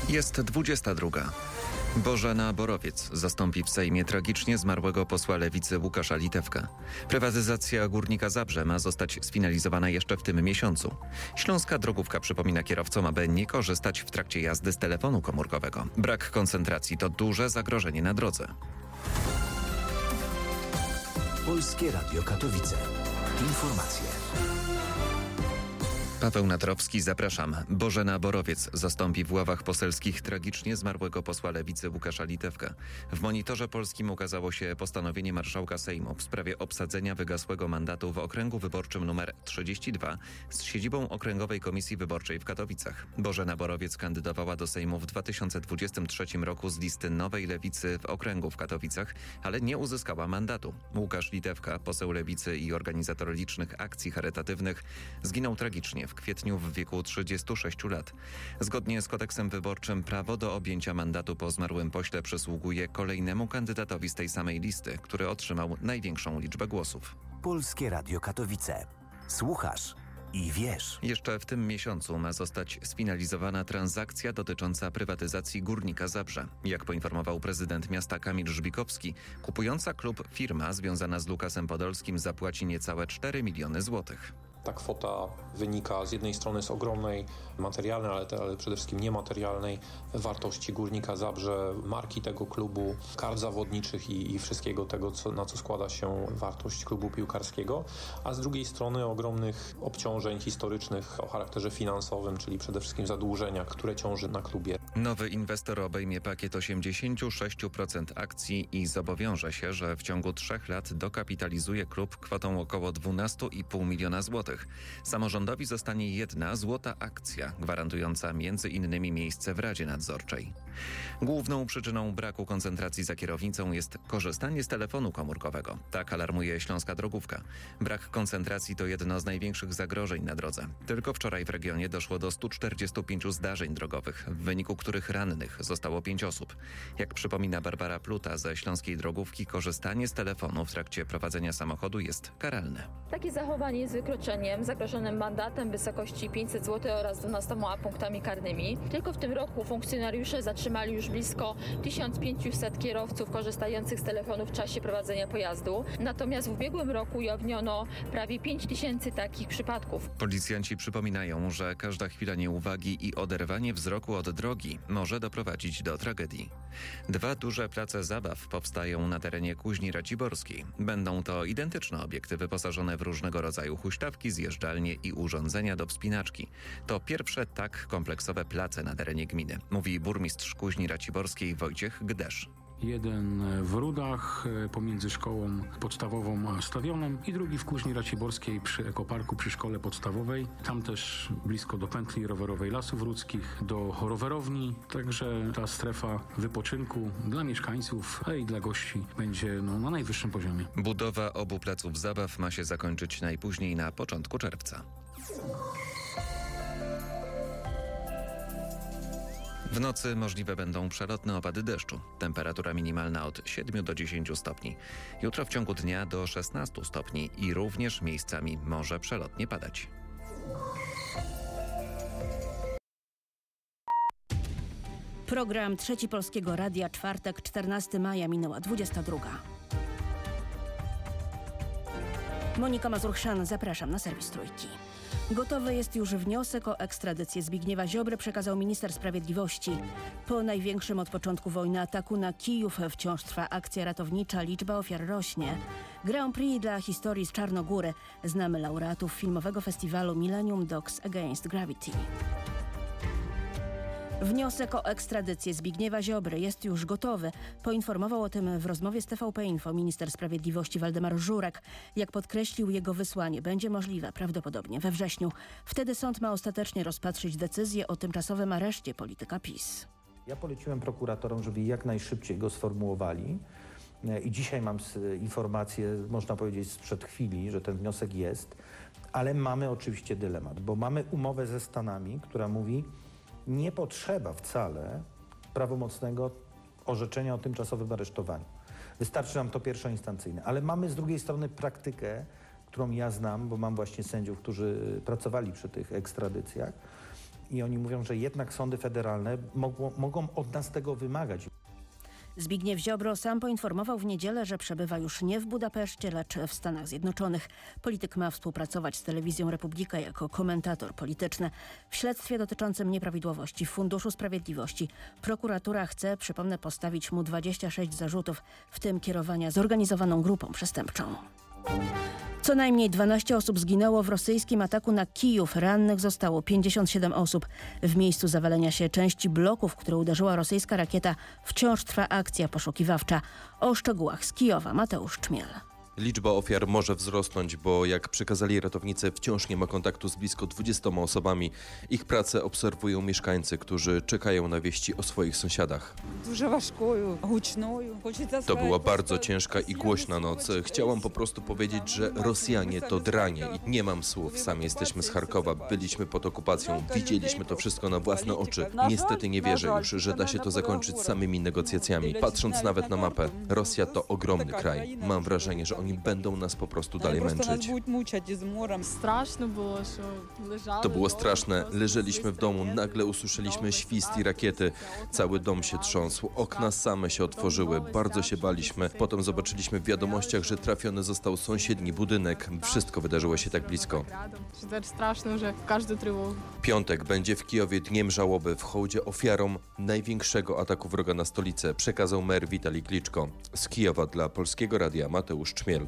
Jest 22. Bożena Borowiec zastąpi w Sejmie tragicznie zmarłego posła Lewicy Łukasza Litewka. Prywatyzacja Górnika Zabrze ma zostać sfinalizowana jeszcze w tym miesiącu. Śląska drogówka przypomina kierowcom, aby nie korzystać w trakcie jazdy z telefonu komórkowego. Brak koncentracji to duże zagrożenie na drodze. Polskie Radio Katowice. Informacje. Paweł Natrowski, zapraszam. Bożena Borowiec zastąpi w ławach poselskich tragicznie zmarłego posła Lewicy Łukasza Litewka. W Monitorze Polskim ukazało się postanowienie marszałka Sejmu w sprawie obsadzenia wygasłego mandatu w okręgu wyborczym nr 32 z siedzibą Okręgowej Komisji Wyborczej w Katowicach. Bożena Borowiec kandydowała do Sejmu w 2023 roku z listy Nowej Lewicy w okręgu w Katowicach, ale nie uzyskała mandatu. Łukasz Litewka, poseł Lewicy i organizator licznych akcji charytatywnych, zginął tragicznie w kwietniu w wieku 36 lat. Zgodnie z kodeksem wyborczym prawo do objęcia mandatu po zmarłym pośle przysługuje kolejnemu kandydatowi z tej samej listy, który otrzymał największą liczbę głosów. Polskie Radio Katowice. Słuchasz i wiesz. Jeszcze w tym miesiącu ma zostać sfinalizowana transakcja dotycząca prywatyzacji Górnika Zabrze. Jak poinformował prezydent miasta Kamil Żbikowski, kupująca klub firma związana z Lukasem Podolskim zapłaci niecałe 4 miliony złotych. Ta kwota wynika z jednej strony z ogromnej materialnej, ale przede wszystkim niematerialnej wartości Górnika Zabrze, marki tego klubu, kart zawodniczych i wszystkiego tego, na co składa się wartość klubu piłkarskiego, a z drugiej strony ogromnych obciążeń historycznych o charakterze finansowym, czyli przede wszystkim zadłużenia, które ciąży na klubie. Nowy inwestor obejmie pakiet 86% akcji i zobowiąże się, że w ciągu 3 lat dokapitalizuje klub kwotą około 12,5 miliona złotych. Samorządowi zostanie jedna złota akcja, gwarantująca m.in. miejsce w Radzie Nadzorczej. Główną przyczyną braku koncentracji za kierownicą jest korzystanie z telefonu komórkowego. Tak alarmuje Śląska Drogówka. Brak koncentracji to jedno z największych zagrożeń na drodze. Tylko wczoraj w regionie doszło do 145 zdarzeń drogowych, w wyniku których rannych zostało 5 osób. Jak przypomina Barbara Pluta ze Śląskiej Drogówki, korzystanie z telefonu w trakcie prowadzenia samochodu jest karalne. Takie zachowanie jest wykroczeniem zagrożonym mandatem w wysokości 500 zł oraz 12 punktami karnymi. Tylko w tym roku funkcjonariusze zatrzymali już blisko 1500 kierowców korzystających z telefonu w czasie prowadzenia pojazdu. Natomiast w ubiegłym roku ujawniono prawie 5000 takich przypadków. Policjanci przypominają, że każda chwila nieuwagi i oderwanie wzroku od drogi może doprowadzić do tragedii. 2 duże place zabaw powstają na terenie Kuźni Raciborskiej. Będą to identyczne obiekty wyposażone w różnego rodzaju huśtawki, zjeżdżalnie i urządzenia do wspinaczki. To pierwsze tak kompleksowe place na terenie gminy, mówi burmistrz Kuźni Raciborskiej Wojciech Gdesz. Jeden w Rudach pomiędzy szkołą podstawową a stadionem i drugi w Kuźni Raciborskiej przy ekoparku, przy szkole podstawowej. Tam też blisko do pętli rowerowej Lasów Rudzkich, do rowerowni. Także ta strefa wypoczynku dla mieszkańców, a i dla gości będzie na najwyższym poziomie. Budowa obu placów zabaw ma się zakończyć najpóźniej na początku czerwca. W nocy możliwe będą przelotne opady deszczu. Temperatura minimalna od 7 do 10 stopni. Jutro w ciągu dnia do 16 stopni i również miejscami może przelotnie padać. Program Trzeci Polskiego Radia, czwartek, 14 maja, minęła 22. Monika Mazur-Chrzan, zapraszam na serwis Trójki. Gotowy jest już wniosek o ekstradycję Zbigniewa Ziobry, przekazał minister sprawiedliwości. Po największym od początku wojny ataku na Kijów wciąż trwa akcja ratownicza, liczba ofiar rośnie. Grand Prix dla historii z Czarnogóry. Znamy laureatów filmowego festiwalu Millennium Dogs Against Gravity. Wniosek o ekstradycję Zbigniewa Ziobry jest już gotowy. Poinformował o tym w rozmowie z TVP Info minister sprawiedliwości Waldemar Żurek. Jak podkreślił, jego wysłanie będzie możliwe prawdopodobnie we wrześniu. Wtedy sąd ma ostatecznie rozpatrzyć decyzję o tymczasowym areszcie polityka PiS. Ja poleciłem prokuratorom, żeby jak najszybciej go sformułowali. I dzisiaj mam informację, można powiedzieć sprzed chwili, że ten wniosek jest. Ale mamy oczywiście dylemat, bo mamy umowę ze Stanami, która mówi, nie potrzeba wcale prawomocnego orzeczenia o tymczasowym aresztowaniu. Wystarczy nam to pierwszoinstancyjne. Ale mamy z drugiej strony praktykę, którą ja znam, bo mam właśnie sędziów, którzy pracowali przy tych ekstradycjach. I oni mówią, że jednak sądy federalne mogą od nas tego wymagać. Zbigniew Ziobro sam poinformował w niedzielę, że przebywa już nie w Budapeszcie, lecz w Stanach Zjednoczonych. Polityk ma współpracować z telewizją Republika jako komentator polityczny. W śledztwie dotyczącym nieprawidłowości w Funduszu Sprawiedliwości prokuratura chce, przypomnę, postawić mu 26 zarzutów, w tym kierowania zorganizowaną grupą przestępczą. Co najmniej 12 osób zginęło w rosyjskim ataku na Kijów. Rannych zostało 57 osób. W miejscu zawalenia się części bloków, w które uderzyła rosyjska rakieta, wciąż trwa akcja poszukiwawcza. O szczegółach z Kijowa Mateusz Czmiel. Liczba ofiar może wzrosnąć, bo jak przekazali ratownicy, wciąż nie ma kontaktu z blisko 20 osobami. Ich pracę obserwują mieszkańcy, którzy czekają na wieści o swoich sąsiadach. To była bardzo ciężka i głośna noc. Chciałam po prostu powiedzieć, że Rosjanie to dranie i nie mam słów. Sami jesteśmy z Charkowa, byliśmy pod okupacją, widzieliśmy to wszystko na własne oczy. Niestety nie wierzę już, że da się to zakończyć samymi negocjacjami. Patrząc nawet na mapę, Rosja to ogromny kraj. Mam wrażenie, że oni będą nas po prostu dalej męczyć. To było straszne. Leżeliśmy w domu, nagle usłyszeliśmy świst i rakiety. Cały dom się trząsł, okna same się otworzyły, bardzo się baliśmy. Potem zobaczyliśmy w wiadomościach, że trafiony został sąsiedni budynek. Wszystko wydarzyło się tak blisko. Piątek będzie w Kijowie dniem żałoby w hołdzie ofiarom największego ataku wroga na stolicę, przekazał mer Witalij Kliczko. Z Kijowa dla Polskiego Radia Mateusz Czmiel.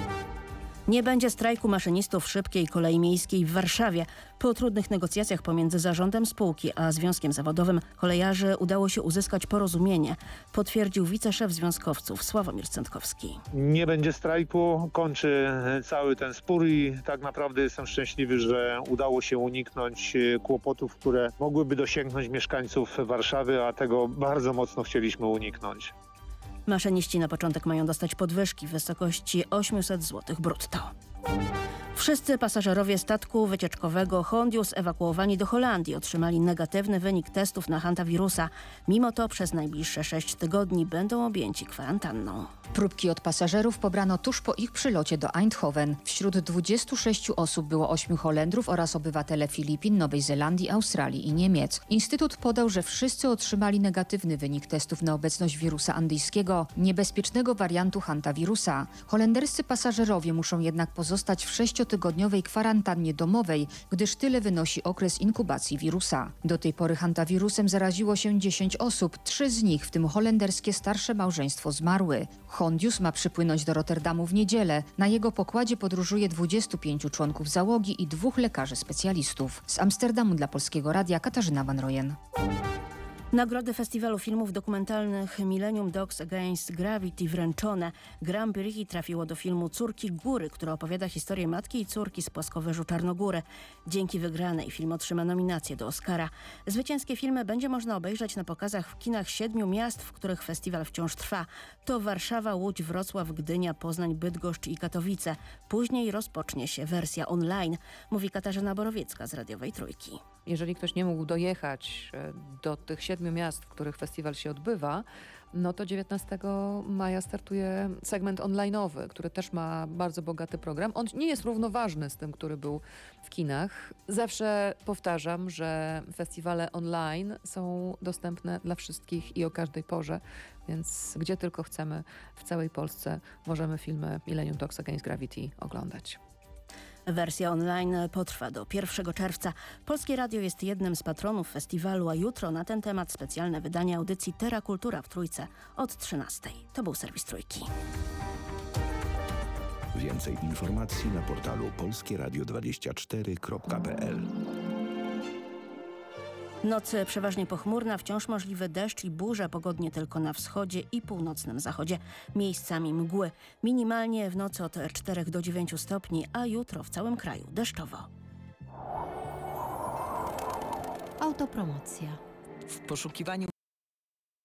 Nie będzie strajku maszynistów szybkiej kolei miejskiej w Warszawie. Po trudnych negocjacjach pomiędzy zarządem spółki a związkiem zawodowym kolejarzy udało się uzyskać porozumienie, potwierdził wiceszef związkowców Sławomir Cętkowski. Nie będzie strajku, kończy cały ten spór i tak naprawdę jestem szczęśliwy, że udało się uniknąć kłopotów, które mogłyby dosięgnąć mieszkańców Warszawy, a tego bardzo mocno chcieliśmy uniknąć. Maszyniści na początek mają dostać podwyżki w wysokości 800 zł brutto. Wszyscy pasażerowie statku wycieczkowego Hondius ewakuowani do Holandii otrzymali negatywny wynik testów na hantawirusa. Mimo to przez najbliższe 6 tygodni będą objęci kwarantanną. Próbki od pasażerów pobrano tuż po ich przylocie do Eindhoven. Wśród 26 osób było 8 Holendrów oraz obywatele Filipin, Nowej Zelandii, Australii i Niemiec. Instytut podał, że wszyscy otrzymali negatywny wynik testów na obecność wirusa andyjskiego, niebezpiecznego wariantu hantawirusa. Holenderscy pasażerowie muszą jednak pozostać w 6-tygodniowej kwarantannie domowej, gdyż tyle wynosi okres inkubacji wirusa. Do tej pory hantawirusem zaraziło się 10 osób, 3 z nich, w tym holenderskie starsze małżeństwo, zmarły. Hondius ma przypłynąć do Rotterdamu w niedzielę. Na jego pokładzie podróżuje 25 członków załogi i 2 lekarzy specjalistów. Z Amsterdamu dla Polskiego Radia Katarzyna Van Royen. Nagrody Festiwalu Filmów Dokumentalnych Millennium Dogs Against Gravity wręczone. Grand Prix trafiło do filmu Córki Góry, który opowiada historię matki i córki z płaskowyżu Czarnogóry. Dzięki wygranej film otrzyma nominację do Oscara. Zwycięskie filmy będzie można obejrzeć na pokazach w kinach 7 miast, w których festiwal wciąż trwa. To Warszawa, Łódź, Wrocław, Gdynia, Poznań, Bydgoszcz i Katowice. Później rozpocznie się wersja online, mówi Katarzyna Borowiecka z Radiowej Trójki. Jeżeli ktoś nie mógł dojechać do tych 7 miast, w których festiwal się odbywa, no to 19 maja startuje segment online'owy, który też ma bardzo bogaty program. On nie jest równoważny z tym, który był w kinach. Zawsze powtarzam, że festiwale online są dostępne dla wszystkich i o każdej porze, więc gdzie tylko chcemy w całej Polsce możemy filmy Millennium Dogs Against Gravity oglądać. Wersja online potrwa do 1 czerwca. Polskie Radio jest jednym z patronów festiwalu, a jutro na ten temat specjalne wydanie audycji Terra Kultura w Trójce od 13. To był serwis Trójki. Więcej informacji na portalu polskieradio24.pl. Noc przeważnie pochmurna, wciąż możliwy deszcz i burze, pogodnie tylko na wschodzie i północnym zachodzie. Miejscami mgły. Minimalnie w nocy od 4 do 9 stopni, a jutro w całym kraju deszczowo. Autopromocja. W poszukiwaniu